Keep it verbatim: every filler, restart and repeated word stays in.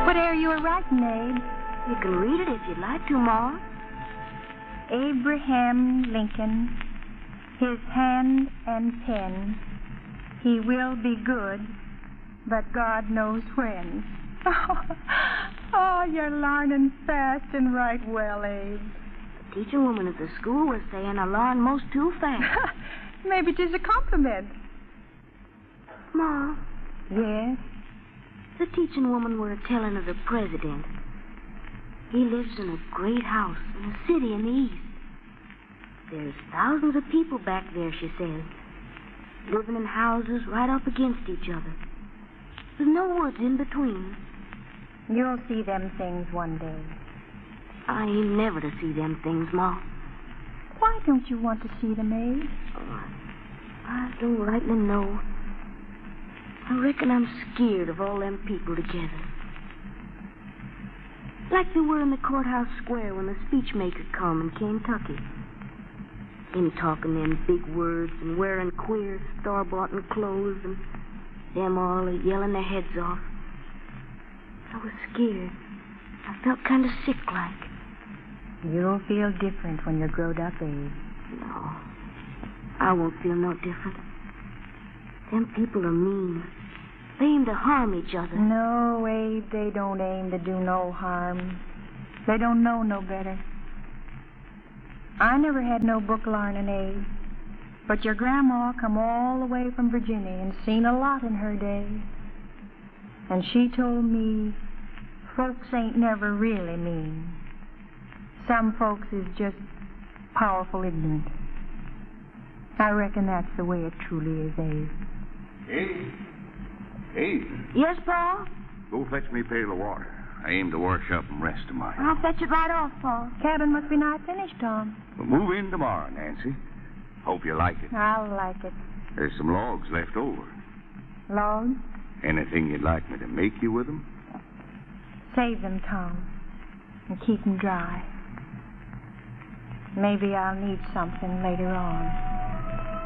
What air you are writing, Abe? You can read it if you'd like to, Ma. Abraham Lincoln, his hand and pen, he will be good, but God knows when. Oh, you're learning fast and right well, Abe. The teaching woman at the school was saying I learn most too fast. Maybe 'tis a compliment. Ma, Yes? the teaching woman were telling of the president. He lives in a great house in a city in the east. There's thousands of people back there, she says, living in houses right up against each other. There's no woods in between. You'll see them things one day. I ain't never to see them things, Ma. Why don't you want to see them, Abe? Oh, I don't rightly know. I reckon I'm scared of all them people together. Like they were in the courthouse square when the speechmaker come in Kentucky. Him talking them big words and wearing queer store-bought clothes and them all yelling their heads off. I was scared. I felt kind of sick like. You'll feel different when you're growed up, Abe. No, I won't feel no different. Them people are mean. They aim to harm each other. No, Abe, they don't aim to do no harm. They don't know no better. I never had no book learning, Abe. But your grandma come all the way from Virginia and seen a lot in her day. And she told me folks ain't never really mean. Some folks is just powerful ignorant. I reckon that's the way it truly is, Abe. Hey. Hey. Yes, Pa? Go fetch me a pail of water. I aim to wash up and rest tomorrow. I'll fetch it right off, Pa. Cabin must be nigh finished, Tom. We'll move in tomorrow, Nancy. Hope you like it. I'll like it. There's some logs left over. Logs? Anything you'd like me to make you with them? Save them, Tom, and keep them dry. Maybe I'll need something later on.